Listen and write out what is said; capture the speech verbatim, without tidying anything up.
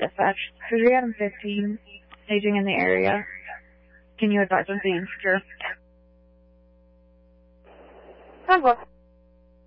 dispatch. Three Adam fifteen, staging in the area. Can you advise on being secure? Sounds well.